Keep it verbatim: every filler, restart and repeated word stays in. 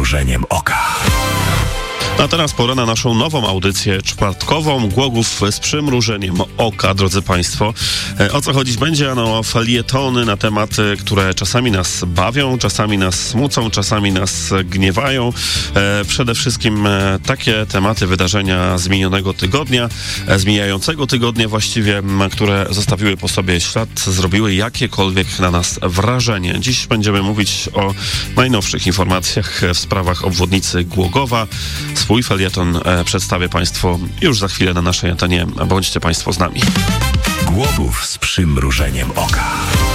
przymrużeniem oka. A teraz pora na naszą nową audycję czwartkową, Głogów z przymrużeniem oka, drodzy Państwo. O co chodzić będzie? Ano o felietony na tematy, które czasami nas bawią, czasami nas smucą, czasami nas gniewają. E, przede wszystkim e, takie tematy, wydarzenia z minionego tygodnia, e, z mijającego tygodnia właściwie, m, które zostawiły po sobie ślad, zrobiły jakiekolwiek na nas wrażenie. Dziś będziemy mówić o najnowszych informacjach w sprawach obwodnicy Głogowa. Swój felieton e, przedstawię Państwu już za chwilę na naszej antenie. Bądźcie Państwo z nami. Głogów z przymrużeniem oka.